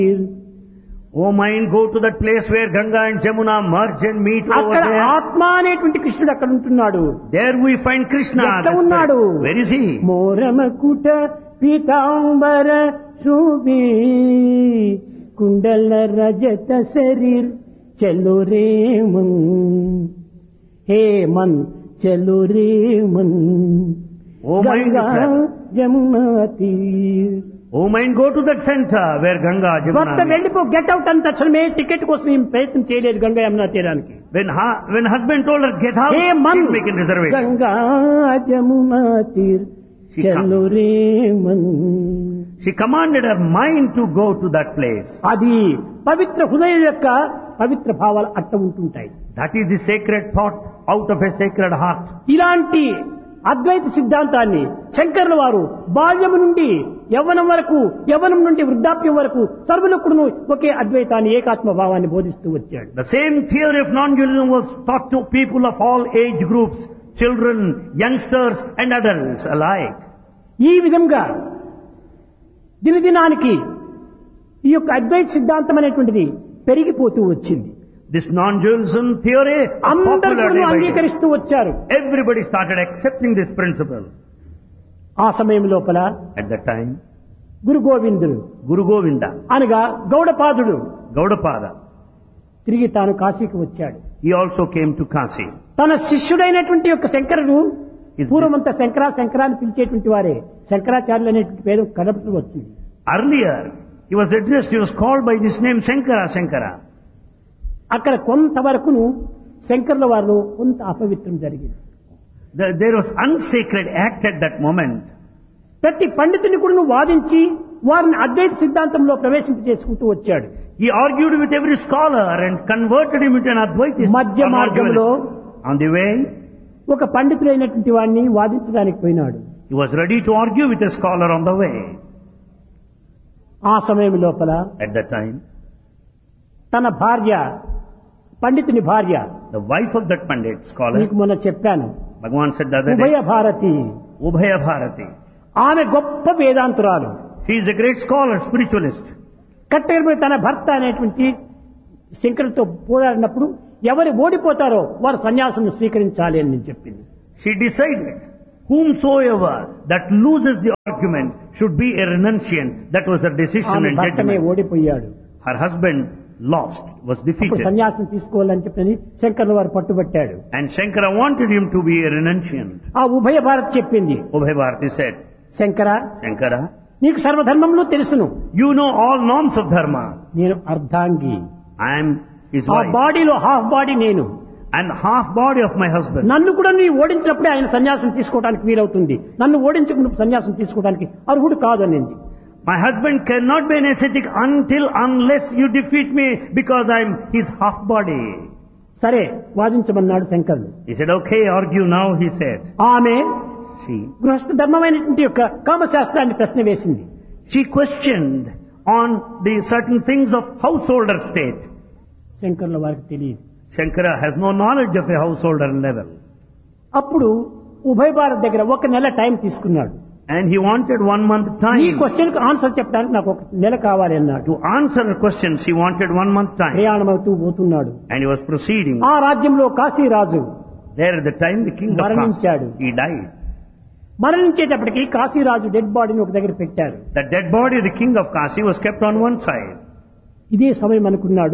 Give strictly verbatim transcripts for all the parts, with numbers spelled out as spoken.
O mind, go to that place where Ganga and Jamuna merge and meet over అక్కడ there. ఆత్మ అనేటువంటి కృష్ణుడు అక్కడ ఉంటున్నాడు. There we find Krishna. ఎక్కడ the ఉన్నాడు? spirit. Where is he? మోరమకుట Pitambara Sobhi కుండల రజత శరీర్ చలో రే మన్ హే మన్ చలో రే Mann O mind, Ganga travel. Jamuna తీర్. O mind, go to that center where Ganga, భర్త Jamuna meet. వెళ్ళిపో గెట్ అవుట్ అని తక్షణమే టికెట్ కోసం ఏం ప్రయత్నం చేయలేదు గంగా యమునా తీరానికి. When, ha- when husband told her, get out, hey Mann she's making reservation. Ganga Jamuna తీర్ She చలో రే Mann. She commanded her mind to go to that place. అది పవిత్ర హృదయం యొక్క పవిత్ర భావాలు అట్ట ఉంటుంటాయి. That is the sacred thought out of a sacred heart. ఇలాంటి అద్వైత సిద్ధాంతాన్ని శంకరుల వారు బాల్యము నుండి యవ్వనం వరకు, యవ్వనం నుండి వృద్ధాప్యం వరకు సర్వులకుడును ఒకే అద్వైతాన్ని, ఏకాత్మ భావాన్ని బోధిస్తూ వచ్చాడు. The same theory of non-dualism was taught to people of all age groups, children, youngsters and adults alike. ఈ విధంగా దినదినానికి ఈ యొక్క అద్వైత సిద్ధాంతం అనేటువంటిది పెరిగిపోతూ వచ్చింది. This non-dualism theory was అందరూ popular day by day. అంగీకరిస్తూ వచ్చారు. Everybody started accepting this principle. ఆ సమయం లోపల At that time, Guru Govindudu Guru Govinda, అనగా గౌడపాదుడు Gaudapada, తిరిగి తాను కాశీకి వచ్చాడు. he also came to Kasi. తన శిష్యుడైనటువంటి యొక్క శంకరుడు Is పూర్వమంతా శంకర శంకర అని పిలిచేటువంటి వారే శంకరాచార్యులు అనేటువంటి పేరు కనపడుతూ వచ్చింది. Earlier, he was addressed, he was called by this name Shankara, Shankara. అక్కడ కొంతవరకును శంకరుల వారిలో కొంత అపవిత్రం జరిగింది. There there was unsacred act at that moment. ప్రతి పండితుని కూడా వాదించి వారిని అద్వైత సిద్ధాంతంలో ప్రవేశింప చేసుకుంటూ వచ్చాడు. He argued with every scholar and converted him into an Advaitist. మధ్య or మార్గంలో non-dualist. On the way, ఒక పండితుడైనటువంటి వాడిని వాదించడానికి పోయినాడు. he was ready to argue with a scholar on the way. ఆ సమయం లోపల At that time, తన భార్య, పండితుని భార్య, the wife of that Pandit scholar, నీకు మొన్న చెప్పాను, Bhagavan said the other ఉభయ day, భారతి, Ubhaya Bharati. ఆమె గొప్ప వేదాంతురాలు. She is a great scholar, spiritualist. కట్టెలపై తన భర్త అనేటువంటి శంకరుతో పోరాడినప్పుడు ఎవరు ఓడిపోతారో వారు సన్యాసం స్వీకరించాలి అని నేను చెప్పింది. She decided whomsoever that loses the argument should be a renunciant. That was her decision ఆమె and భర్తనే judgment. ఓడిపోయాడు. Her husband lost, was అప్పుడు defeated. సన్యాసం తీసుకోవాలని చెప్పని శంకరుల వారు పట్టుబట్టాడు. And Shankara wanted him to be a renunciant. ఆ ఉభయ భారత్ చెప్పింది, Ubhaya Bharati said, Shankara Shankara, నీకు సర్వధర్మంలో తెలుసును, you know all norms of dharma. నేను అర్ధాంగి, I am his ఆ wife. బాడీలో హాఫ్ బాడీ నేను, And half body of my husband. నన్ను కూడా నీ ఓడించినప్పుడే ఆయన సన్యాసం తీసుకోవడానికి వీలవుతుంది, నన్ను ఓడించకుండా సన్యాసం తీసుకోవడానికి అర్హుడు కాదు అనింది. My husband cannot be an ascetic until unless you defeat me because I am his half body. సరే వాదించమన్నాడు శంకరుడు. He said, okay, argue now, he said. ఆమె She, గృహస్థ ధర్మమైనటువంటి యొక్క కామశాస్త్రాన్ని ప్రశ్న వేసింది. she questioned on the certain things of householder state. శంకరుల వారికి తెలియదు. Shankara has no knowledge of a householder level. అప్పుడు ఉభయ భారత్ దగ్గర ఒక నెల టైం తీసుకున్నాడు. And he wanted one month ఈ time. క్వశ్చన్ కు ఆన్సర్ చెప్పడానికి నాకు ఒక నెల కావాలి అన్నాడు. To answer her questions, he wanted one month time. ప్రయాణం అవుతూ పోతున్నాడు. And he was proceeding. ఆ రాజ్యంలో కాశీరాజు There at the time, the king of మరణించాడు. Kasi, he died. మరణించేటప్పటికి Kashiraju dead బాడీని ఒక దగ్గర పెట్టారు. The dead body of the king of Kasi was kept on one side. ఇదే సమయం అనుకున్నాడు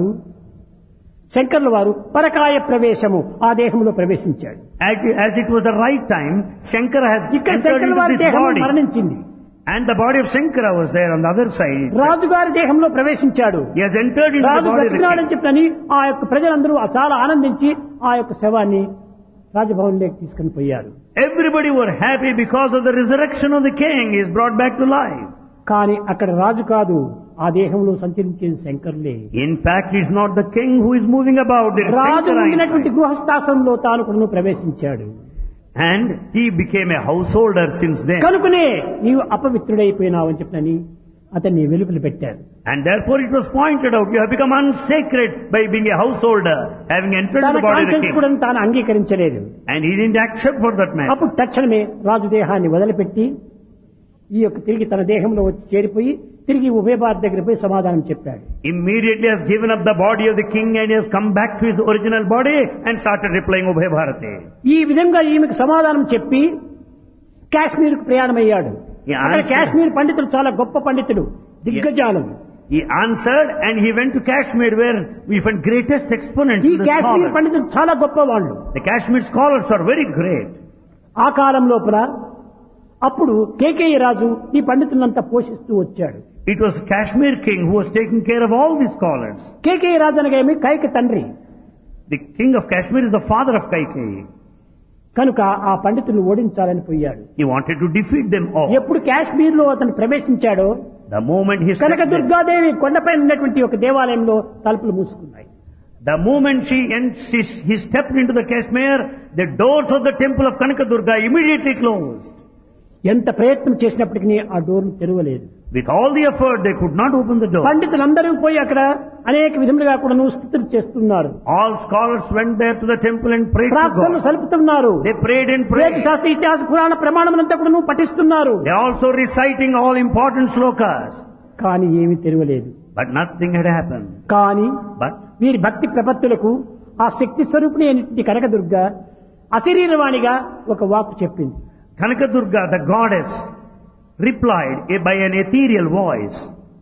శంకర్ల వారు పరకాయ ప్రవేశము ఆ దేహంలో ప్రవేశించాడు. As as it was the right time, Shankara has ఇక్కడ entered శంకర్ల into వారి this దేహం body. మరణించింది. And the body of Shankara was there on the other side. రాజుగారి దేహంలో ప్రవేశించాడు. He has entered into the Raju body of the బ్రతికినాడని king. చెప్పని ఆ యొక్క ప్రజలందరూ చాలా ఆనందించి ఆ యొక్క శవాన్ని రాజభవన్లోకి తీసుకుని పోయారు. Everybody were happy because of the resurrection of the king. He is brought back to life. కానీ అక్కడ రాజు కాదు, ఆ దేహంలో సంచరించేది శంకరులే. In fact, it's not the king who is moving about. There is Raju Shankara ఉండినటువంటి inside. గృహస్థాశ్రమంలో తాను కూడా ప్రవేశించాడు. And he became a householder since then. కనుకనే నీవు అపవిత్రుడైపోయినావు అని చెప్పని అతన్ని వెలుపల పెట్టారు. And therefore it was pointed out, you have become unsacred by being a householder, having entered తన the body of the conscience king. కూడా తాను అంగీకరించలేదు. And he didn't accept for that man. అప్పుడు తక్షణమే రాజు దేహాన్ని వదిలిపెట్టి ఈ యొక్క తిరిగి తన దేహంలో వచ్చి చేరిపోయి తిరిగి ఉభయ భారత్ దగ్గర పోయి సమాధానం చెప్పాడు. Immediately has given up the body of the king and has come back to his original body and started replying Ubhay Bharati. ఈ విధంగా ఈమెకు సమాధానం చెప్పి కాశ్మీర్కు ప్రయాణమయ్యాడు. అక్కడ కాశ్మీర్ పండితులు చాలా గొప్ప పండితులు, దిగ్గజాలు. He answered and he went to Kashmir where we find greatest exponents. ఈ కాశ్మీర్ పండితులు చాలా గొప్ప వాళ్ళు. The Kashmir scholars are very great. ఆ కాలం లోపల అప్పుడు కేకేయ రాజు ఈ పండితులంతా పోషిస్తూ వచ్చాడు. It was Kashmir king who was taking care of all these scholars. Kekaya రాజు అనగా ఏమి కైక తండ్రి. The king of Kashmir is the father of Kaikeyi. కనుక ఆ పండితులను ఓడించాలని పోయాడు. He wanted to defeat them all. ఎప్పుడు కాశ్మీర్ లో అతను ప్రవేశించాడో The moment he కనక దుర్గాదేవి కొండపై ఉన్నటువంటి ఒక దేవాలయంలో తలుపులు మూసుకున్నాయి. The moment she and she, he stepped into the Kashmir, the doors of the temple of Kanaka Durga immediately closed. ఎంత ప్రయత్నం చేసినప్పటికీ ఆ డోర్ను తెరవలేదు. With all the effort, they could not open the door. పండితులందరూ పోయి అక్కడ అనేక విధములుగా కూడా స్తుతులు చేస్తున్నారు. All scholars went there to the temple and prayed to ప్రార్థనలు God. సలుపుతున్నారు. They prayed and వేద prayed. శాస్త్ర ఇతిహాస పురాణ ప్రమాణములంతా కూడా పఠిస్తున్నారు. They also reciting all important slokas. కానీ ఏమీ తెరవలేదు. But nothing had happened. కానీ But వీరి భక్తి ప్రపత్తులకు ఆ శక్తి స్వరూపిణి అయినటువంటి కనకదుర్గ అశరీరవాణిగా ఒక వాక్కు చెప్పింది. Kanaka Durga, the goddess, replied by an ethereal voice.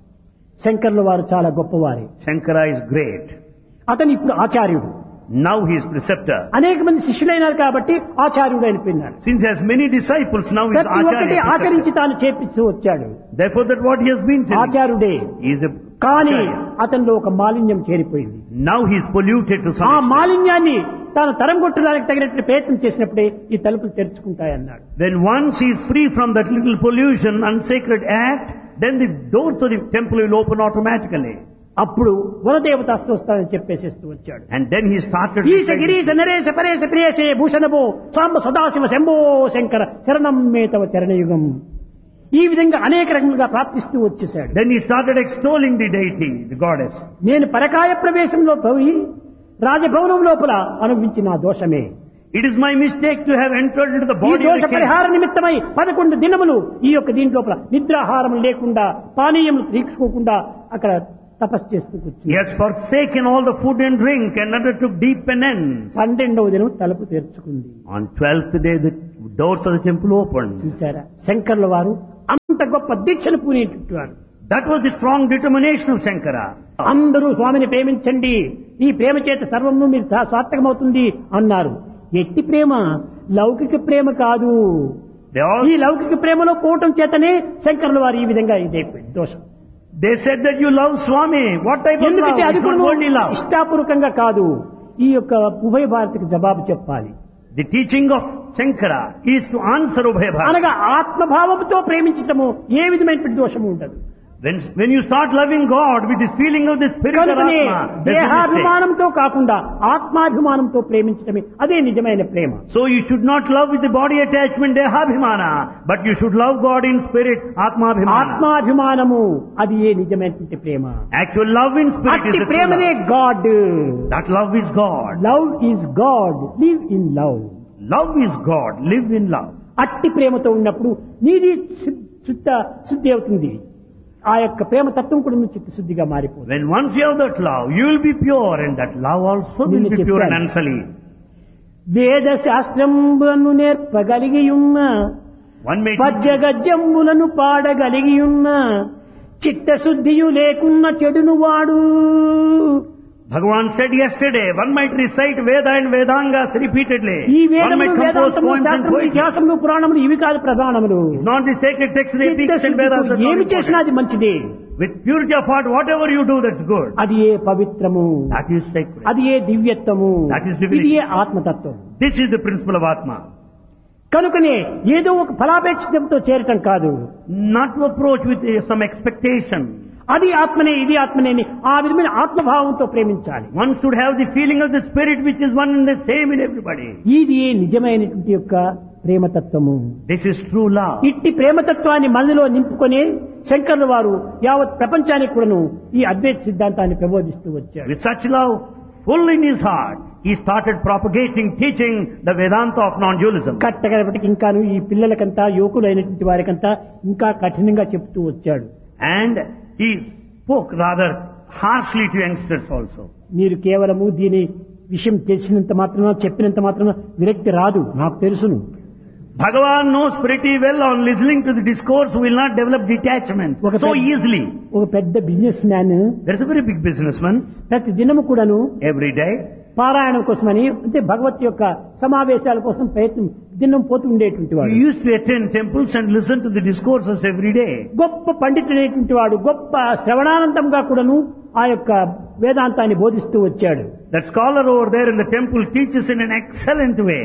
శంకర్ల వారు చాలా గొప్పవారే. Shankara is great. అతను ఇప్పుడు ఆచార్యుడు. Now he is preceptor. అనేక మంది శిష్యులైనారు కాబట్టి ఆచార్యుడు అయిపోయినాడు. Since he has many disciples, now he is ప్రతి ఒక్కటి Acharya. ఆచరించి తాను చేపిస్తూ వచ్చాడు. Therefore, that what he has been telling. ఆచార్యుడే. He is a కానీ Acharya. అతనిలో ఒక మాలిన్యం చేరిపోయింది. Now he is polluted to some ఆ extent. మాలిన్యాన్ని తాను తరం కొట్టడానికి తగినట్టు ప్రయత్నం చేసినప్పుడే ఈ తలుపులు తెరుచుకుంటాయన్నాడు. When once he is free from that little pollution, unsacred act, then the doors of the temple will open automatically. అప్పుడు వనదేవత వస్తానని చెప్పేసేస్తూ వచ్చాడు. And then he started. ఈశ గిరీశ నరేశ పరేశ ప్రియేశే భూషణభో సాంబ సదాశివ శంభో శంకర శరణం మే తవ చరణయుగం. ఈ విధంగా అనేక రకములుగా ప్రార్థిస్తూ వచ్చేశాడు. Then he started extolling the deity, the goddess. నేను పరకాయ ప్రవేశంలో పోయి రాజభవనం లోపల అనుభవించిన ఆ దోషమే. It is my mistake to have entered into the ఈ body of దోష the king. పరిహార నిమిత్తమై పదకొండు దినములు ఈ యొక్క దీంట్లో నిద్రాహారం లేకుండా పానీయములు తీసుకోకుండా అక్కడ తపస్సు చేస్తూ కూర్చున్నాడు. He has forsaken all the food and drink and undertook deep penance. పన్నెండవ దినం తలుపు తెరుచుకుంది. On twelfth day, the doors of the temple opened. చూశారా శంకర్ల వారు అంత గొప్ప దీక్షను పూనేట్టున్నారు. That was the strong determination of Shankara. అందరూ స్వామిని ప్రేమించండి, ఈ ప్రేమ చేత సర్వము మీరు సార్థకమవుతుంది అన్నారు. ఎట్టి ప్రేమ లౌకిక ప్రేమ కాదు. They all ఈ లౌకిక ప్రేమలో పోవటం చేతనే శంకరుల వారు ఈ విధంగా ఇదైపోయింది దోషం. they said that you love Swami. What type of love? ఎందుకంటే అది It's not కూడా only love. ఇష్టాపూర్వకంగా కాదు. ఈ యొక్క ఉభయ భారతికి జవాబు చెప్పాలి. The teaching of Shankara is to answer Ubhay Bharati. అనగా ఆత్మభావంతో ప్రేమించటము ఏ విధమైనటువంటి దోషము ఉండదు. When, when you start loving God with this feeling of the spirit of కనుకనే Atma, there's no mistake. దేహాభిమానంతో కాకుండా ఆత్మాభిమానంతో ప్రేమించటమే అదే నిజమైన ప్రేమ. So you should not love with the body attachment, dehabhimana, but you should love God in spirit, atmabhimana. ఆత్మాభిమానము అది ఏ నిజమైనటువంటి ప్రేమ. Actual love in spirit అట్టి is the true ప్రేమనే love. God. That love is God. Love is God, live in love. Love is God. Live in love. అట్టి ప్రేమతో ఉన్నప్పుడు నీది శుద్ధ శుద్ధి అవుతుంది. ఆ యొక్క ప్రేమ తత్వం కూడా నువ్వు చిత్తశుద్ధిగా మారిపోతుంది. When once you have that love, you will be pure, and that love also will నిన్ను be pure and చెప్పాను. unsullied. వేద శాస్త్రంబులను నేర్పగలిగి ఉన్న One may పద్య గద్యములను పాడగలిగి ఉన్న చిత్తశుద్ధియు లేకున్న చెడును వాడు. Bhagavan said yesterday, one might recite Veda and Vedangas repeatedly. ఈ One వేదములు might compose వేదాంతములు poems and శాస్త్రములు poetry. ఇతిహాసములు పురాణములు ఇవి కాదు ప్రధానములు. Not the sacred texts, the epics and Vedas that are ఏమి చేసినా important. అది మంచిదే. With purity of heart, whatever you do, that's good. అది ఏ పవిత్రము, That is sacred. అది ఏ దివ్యత్వము, That is divinity. ఇది ఏ ఆత్మతత్వం. This is the principle of Atma. కనుకనే ఏదో ఒక ఫలాపేక్షితంతో చేరటం కాదు. Not to approach with uh, some expectation. అది ఆత్మనే ఇది ఆత్మనే అని ఆ విధమైన ఆత్మభావంతో ప్రేమించాలి. One should have the feeling of the spirit which is one and the same in everybody. ఇది నిజమైనటువంటి యొక్క ప్రేమతత్వము. This is true love. ఇట్టి ప్రేమతత్వాన్ని మనలో నింపుకొని శంకరుల వారు యావత్ ప్రపంచానికి కూడాను ఈ అద్వైత సిద్ధాంతాన్ని ప్రబోధిస్తూ వచ్చారు. With such love full in his heart, he started propagating, teaching the Vedanta of non-dualism. కట్టగలపటికి ఇంకాను ఈ పిల్లలకంతా యువకులైనటువంటి వారికంతా ఇంకా కఠినంగా చెప్తూ వచ్చాడు. And he spoke rather harshly to youngsters also. మీరు కేవలము దీని విషయం తెలిసినంత మాత్రమే చెప్పినంత మాత్రమే విరక్తి రాదు, నాకు తెలుసును. Bhagavan knows pretty well on listening to the discourse will not develop detachment ఒక so పెద్ద- easily. ఒక పెద్ద business man There is a very big businessman ప్రతి దినము కూడాను every day. పారాయణం కోసమని అంటే భగవత్ యొక్క సమావేశాల కోసం ప్రయత్నం దినం పోతూ ఉండేటువంటి He వాడు. used to attend temples and listen to the discourses every day. గొప్ప పండితుడైనటువంటి వాడు, గొప్ప శ్రవణానందంగా కూడాను ఆ యొక్క వేదాంతాన్ని బోధిస్తూ వచ్చాడు. That scholar over there in the temple teaches in an excellent way.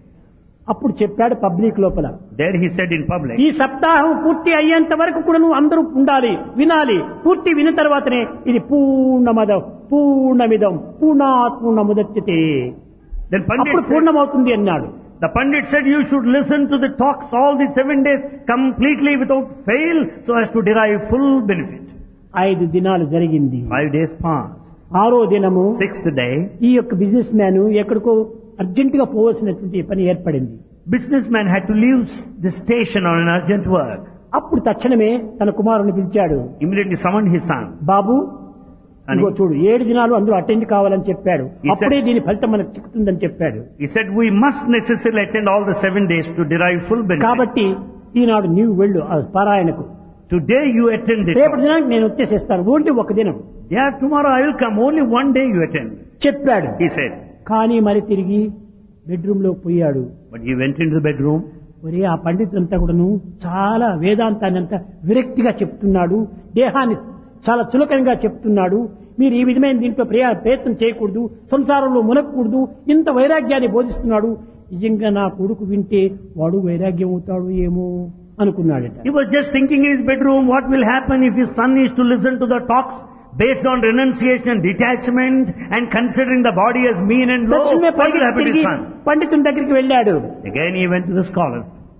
అప్పుడు చెప్పాడు పబ్లిక్ లోపల, There he said in public, ఈ సప్తాహం పూర్తి అయ్యేంత వరకు కూడాను అందరూ ఉండాలి, వినాలి. పూర్తి విన్న తర్వాతనే ఇది పూర్ణమదం పూర్ణమిదం పూర్ణాత్ పూర్ణముదచ్యతే, then Pandit అప్పుడు said, పూర్ణమవుతుంది అన్నాడు. the Pandit said you should listen to the talks all the seven days completely without fail so as to derive full benefit. ఐదు దినాలు జరిగింది. Five days passed. ఆరో దినము Sixth day, ఈ యొక్క బిజినెస్ మ్యాన్ ఎక్కడికో అర్జెంట్ గా పోవలసినటువంటి పని ఏర్పడింది. businessman had to leave the station on an urgent work. అప్పుడు తక్షణమే తన కుమారుని పిలిచాడు. Immediately summoned his son. Babu And ఇదిగో చూడు, ఏడు దినాలు అందరూ అటెండ్ కావాలని చెప్పాడు. He said- అప్పుడే దీని ఫలితం మనకు చిక్కుతుందని చెప్పాడు. he said we must necessarily attend all the seven days to derive full benefit. కాబట్టి ఈనాడు నీవు వెళ్ళు ఆ పారాయణకు, Today you attend it. రేపటి దినానికి నేను వచ్చేసేస్తాను, ఓన్లీ ఒక దినం Yeah, tomorrow I will come. Only one day you attend. చెప్పాడు. He said. కానీ మరి తిరిగి బెడ్రూమ్ లో పోయాడు. But he went into the bedroom. మరి ఆ పండితులంతా కూడాను చాలా వేదాంతాన్ని అంతా విరక్తిగా చెప్తున్నాడు, దేహాన్ని చాలా చులకనగా చెప్తున్నాడు. మీరు ఈ విధమైన దీంట్లో ప్రయా- ప్రయత్నం చేయకూడదు, సంసారంలో మునగకూడదు, ఇంత వైరాగ్యాన్ని బోధిస్తున్నాడు. నిజంగా నా కొడుకు వింటే వాడు వైరాగ్యం అవుతాడు ఏమో అనుకున్నాడట. He was just thinking in his bedroom, what will happen if his son is to listen to the talks based on renunciation and detachment and considering the body as mean and low. తక్షణమే What will పైకి happen to తిరిగి his son? పండితుని దగ్గరికి వెళ్ళాడు. Again he went to the scholar.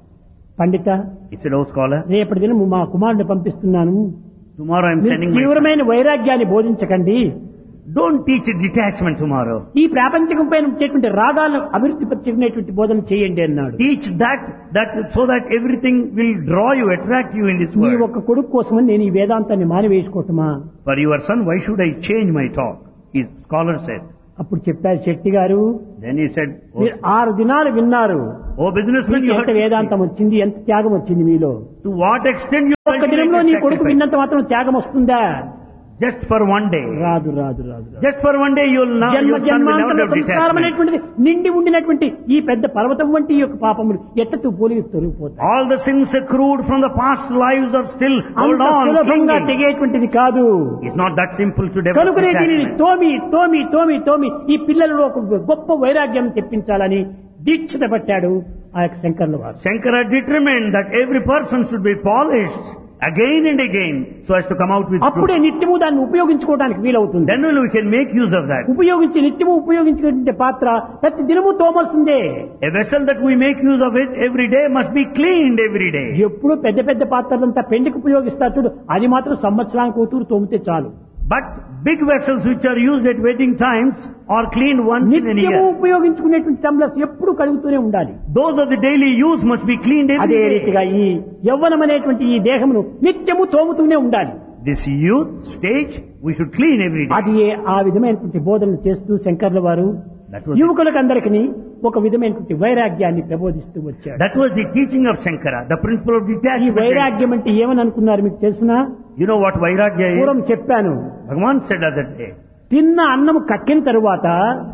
Pandit, He said, oh scholar, రేపటి దినం మా కుమారుని పంపిస్తున్నాను, tomorrow I am మీరు sending my son. తీవ్రమైన వైరాగ్యాన్ని బోధించకండి, Don't teach detachment tomorrow. ఈ ప్రాపంచకం పైన వచ్చేటువంటి రాగాలను అభివృద్ధి పరిచేటువంటి బోధన చేయండి అన్నాడు. Teach that, that so that everything will draw you, attract you in this నీ world. ఒక్క కొడుకు కోసమని నేను ఈ వేదాంతాన్ని మానివేసుకోవటమా? For your son, why should I change my talk? His scholar said. అప్పుడు చెప్పారు శెట్టి గారు, Then he said, oh, మీరు ఆరు దినాలు విన్నారు, oh businessman, మీకు you ఎంత heard వేదాంతం sixty. వచ్చింది, ఎంత త్యాగం వచ్చింది మీలో. To what extent you ఒక్క దినంలో నీ cultivate కొడుకు sacrifice? విన్నంత మాత్రం త్యాగం వస్తుందా? Just for one day. రాదు రాదు రాదు రాదు. Just for one day you'll now, జన్మ your son will never జన్మాంతర have సంస్కారం detachment. అనేటువంటిది నిండి ఉండినటువంటి ఈ పెద్ద పర్వతం వంటి ఈ యొక్క పాపములు ఎట్టతూ పోలి తొలగిపోతాయి. All the sins accrued from the past lives are still hold అంత on, సులభంగా clinging. తెగేటువంటిది కాదు. It's not that simple to develop కనుకనే దీనిని detachment. తోమి తోమి తోమి తోమి ఈ పిల్లలలో ఒక గొప్ప వైరాగ్యం తెప్పించాలని దీక్షత పట్టాడు ఆ యొక్క శంకర్ల వారు. Shankara determined that every person should be polished again and again so as to come out with అప్పుడే truth. నిత్యము దాన్ని ఉపయోగించుకోవడానికి వీలవుతుంది. Then only we can make use of that. ఉపయోగించి నిత్యము ఉపయోగించుకునే పాత్ర ప్రతి దినము తోమాల్సిందే. A vessel that we make use of it every day must be cleaned every day. ఎప్పుడు పెద్ద పెద్ద పాత్రలంతా పెండికి ఉపయోగిస్తారు చూడు, అది మాత్రం సంవత్సరానికి కూతురు తోమితే చాలు. But big vessels which are used at wedding times are cleaned once in a నిత్యము year. ఉపయోగించుకునేటువంటి టంబ్లర్స్ ఎప్పుడు కడుగుతూనే ఉండాలి. Those of the daily use must be cleaned every అదే day. రీతిగా ఈ యవ్వనం అనేటువంటి ఈ దేహమును నిత్యము తోముతూనే ఉండాలి. This youth stage we should clean every day. అది ఆ విధమైనటువంటి బోధనలు చేస్తూ శంకర్ల వారు That was, యువకులకందరికీ ఒక విధమైనటువంటి వైరాగ్యాన్ని ప్రబోధిస్తూ వచ్చాడు. that was the teaching of Shankara, the principle of ఈ detachment. వైరాగ్యం అంటే ఏమని అనుకున్నారు మీకు తెలుసునా? You know what Vairagya పూర్వం is? చెప్పాను, Bhagavan said other day, తిన్న అన్నం కక్కిన తరువాత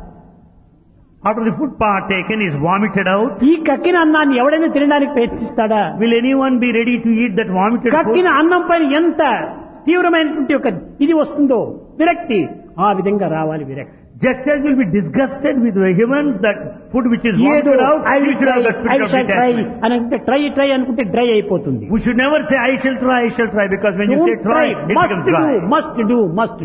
after the food partaken is vomited out, ఈ కక్కిన అన్నాన్ని ఎవడైనా తినడానికి ప్రయత్నిస్తాడా? will anyone be ready to eat that vomited కక్కిన food? అన్నం పైన ఎంత తీవ్రమైనటువంటి ఒక ఇది వస్తుందో విరక్తి, ఆ విధంగా రావాలి విరక్తి. Just as will be disgusted with vehemence that food which is ఏదో vomited out, I we will should have try, that I spirit of shall try detachment. అని అంటే ట్రై ట్రై అనుకుంటే డ్రై అయిపోతుంది. We should never say I shall try, I shall try, because when you say Don't try, try, it must becomes do, dry. must do, must do.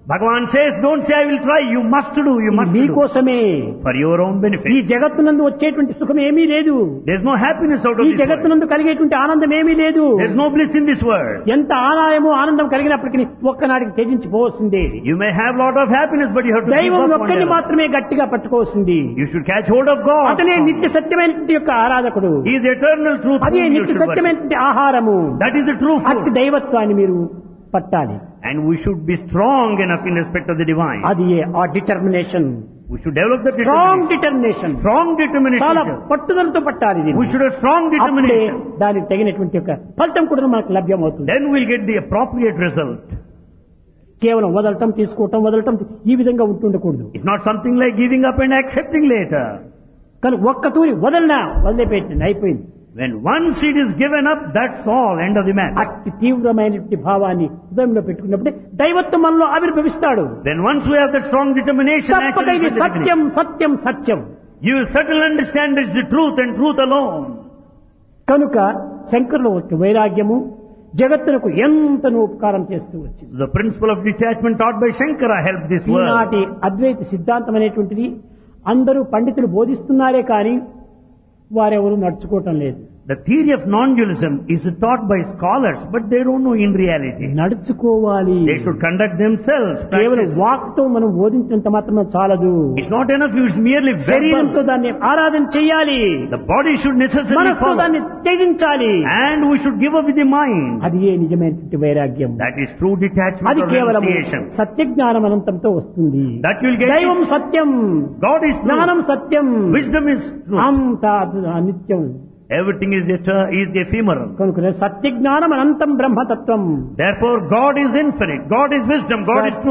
Bhagavan says, don't say I will try, you must do, you must do. మీకోసమే For your own ఈ benefit. జగత్తునందు వచ్చేటువంటి సుఖం ఏమీ లేదు. There's no happiness out of ఈ this world. జగత్తునందు కలిగేటువంటి ఆనందం ఏమీ లేదు. There's no bliss in this world. ఎంత ఆదాయము ఆనందం కలిగినప్పటికీ ఒక్కనాటికి త్యజించిపోవలసిందే. You may have lot of happiness, but you have to give దైవం up one ఒక్కడిని level. మాత్రమే గట్టిగా పట్టుకోవాల్సింది. You should catch hold of God. అతనే నిత్య సత్యమైనటువంటి యొక్క ఆరాధకుడు. He is eternal truth. అదే whom you నిత్య should worship. సత్యమైనటువంటి ఆహారము. That is the true అట్టి food. దైవత్వాన్ని మీరు పట్టాలి. And we should be strong enough in respect of the divine. అది ఆ determination, We should develop the strong determination. Determination, Strong చాలా determination. పట్టుదలతో పట్టాలి దీన్ని. We should have strong అప్పుడే determination. దానికి తగినటువంటి యొక్క ఫలితం కూడా మనకు లభ్యమవుతుంది. Then we'll get the appropriate result. కేవలం వదలటం తీసుకోవటం వదలటం ఈ విధంగా ఉంటుండకూడదు. It's not something like giving up and accepting later. కానీ ఒక్క తూరి వదలనా వదిలిపెట్టింది అయిపోయింది. When one seed is given up, that's all, end of the matter. అట్టి తీవ్రమైనటువంటి భావాన్ని హృదయంలో పెట్టుకున్నప్పుడే దైవత్వం మనలో ఆవిర్భవిస్తాడు. Then once we have that strong determination, తప్పక actually ఇది from the Satyam beginning, Satyam Satyam. you will certainly understand it's the truth and truth alone. కనుక శంకరుల యొక్క వైరాగ్యము జగత్తునకు ఎంతనో ఉపకారం చేస్తూ వచ్చింది. The principle of detachment taught by Shankara helped this world. ఈనాటి అద్వైత సిద్ధాంతం అనేటువంటిది అందరూ పండితులు బోధిస్తున్నారే కానీ వారెవరూ నడుచుకోవటం లేదు. The theory of non-dualism is taught by scholars, but they don't know in reality. నడుచుకోవాలి. They should conduct themselves. కేవలం Practice. వాక్తో మనం బోధించినంత మాత్రమే చాలదు. It's not enough, it's merely శరీరంతో verbal. దాన్ని ఆరాధన చేయాలి. The body should necessarily మనస్సుతో follow. దాన్ని త్యజించాలి. And we should give up with the mind. అది ఏ నిజమైనటువంటి వైరాగ్యం. That is true detachment అది or కేవలం renunciation. సత్యజ్ఞానం అనంతంతో వస్తుంది. That will get దైవం you. సత్యం, God is జ్ఞానం true. Satyam, Wisdom is true. అంత అనిత్యం. Everything is eternal, is ephemeral. కనుక సత్యజ్ఞానం అనంతం బ్రహ్మతత్వం. Therefore God is infinite. God is wisdom. God is truth.